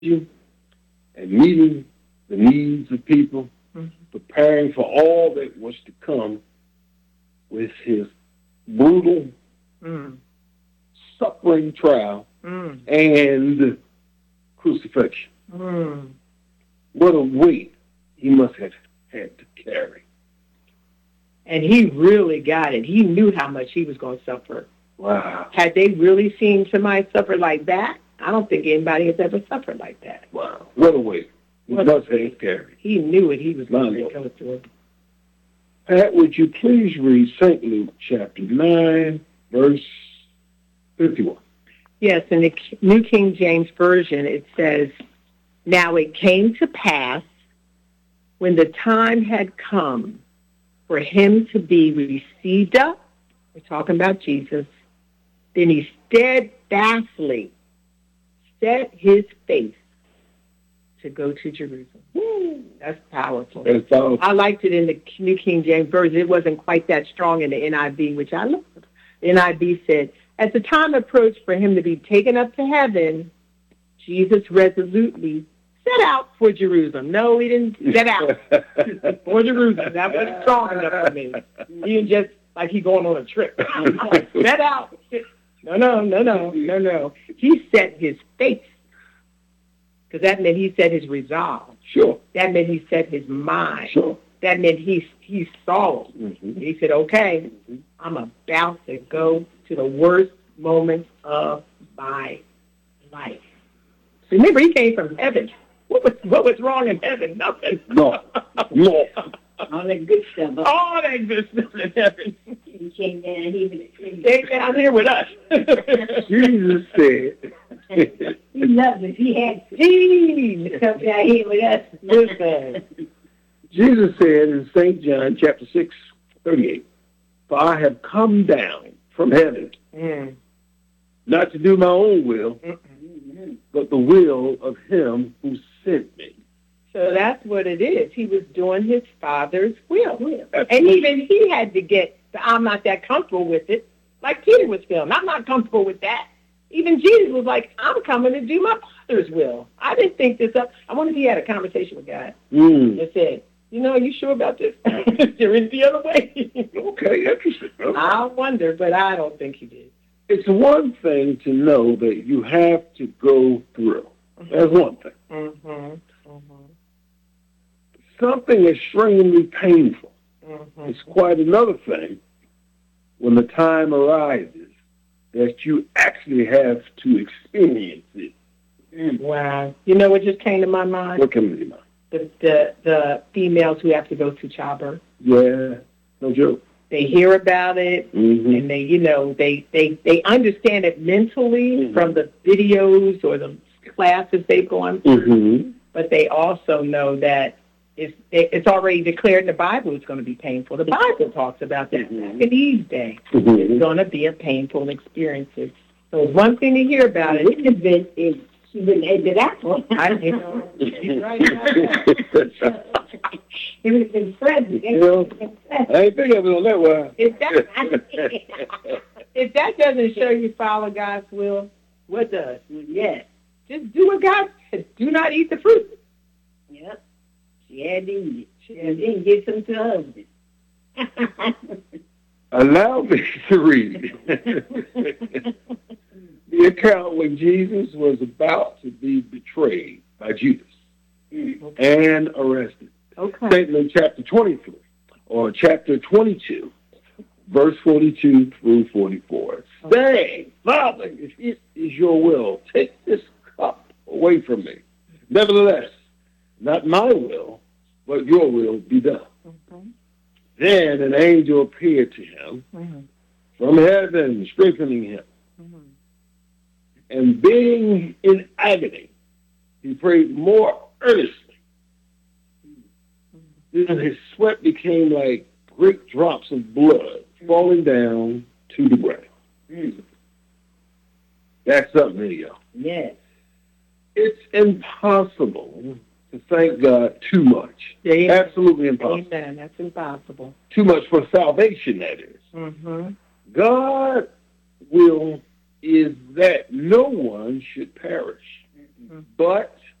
and meeting the needs of people, preparing for all that was to come with his brutal, suffering trial and crucifixion. What a weight he must have had to carry. And he really got it. He knew how much he was going to suffer. Wow. Had they really seen somebody suffer like that, I don't think anybody has ever suffered like that. Wow. What a weight he must have carried. He knew it. He was going to go through it. Pat, would you please read St. Luke chapter 9, verse 51? Yes, in the New King James Version, it says, "Now it came to pass, when the time had come for him to be received up," we're talking about Jesus, "then he steadfastly set his face to go to Jerusalem." That's powerful. That's powerful. I liked it in the New King James Version. It wasn't quite that strong in the NIV, which I love. The NIV said, "As the time approached for him to be taken up to heaven, Jesus resolutely set out for Jerusalem." No, he didn't set out for Jerusalem. That wasn't strong enough for me. He didn't just like he going on a trip. Set out. No. He set his face. Because that meant he set his resolve. Sure. That meant he set his mind. Sure. That meant he saw. He said, okay, I'm about to go to the worst moments of my life. Remember, he came from heaven. What was wrong in heaven? Nothing. No. All that good stuff. All that good stuff in heaven. He came down here with a tree. Came down here with us. Jesus said. He loved us. He had to come down here with us. Listen. Jesus said in St. John chapter 6, 38, "For I have come down from heaven, not to do my own will, but the will of him who sent me." So that's what it is. He was doing his Father's will. Absolutely. And even he had to get, I'm not that comfortable with it, like Peter was feeling. I'm not comfortable with that. Even Jesus was like, I'm coming to do my Father's will. I didn't think this up. I wonder if he had a conversation with God. And said, you sure about this? There is the other way. Okay, interesting. Okay. I wonder, but I don't think he did. It's one thing to know that you have to go through. That's one thing. Something extremely painful. It's quite another thing when the time arises that you actually have to experience it. Wow. You know what just came to my mind? What came to your mind? The females who have to go through childbirth. Yeah, no joke. They hear about it, and they understand it mentally from the videos or the classes they've gone through. But they also know that it's already declared in the Bible it's going to be painful. The Bible talks about that. In these days, it's going to be a painful experience. So it's one thing to hear about it. It would have been, she wouldn't have ended that one. He's right. It would have been present. I ain't think of it on that one. If that doesn't show you follow God's will, what does? Yes. Just do what God said. Do not eat the fruit. Yep. She had to eat it. She didn't get some to her husband. Allow me to read the account when Jesus was about to be betrayed by Judas and arrested. Okay. St. Luke chapter 23, or chapter 22, verse 42 through 44. Saying, "Father, if it is your will, take this cup away from me. Nevertheless, not my will, but your will be done." Then an angel appeared to him from heaven, strengthening him. And being in agony, he prayed more earnestly. Then his sweat became like great drops of blood falling down to the ground. That's something, y'all. Yes. It's impossible to thank God too much. Yeah. Absolutely impossible. Amen. That's impossible. Too much for salvation, that is. God's will is that no one should perish, but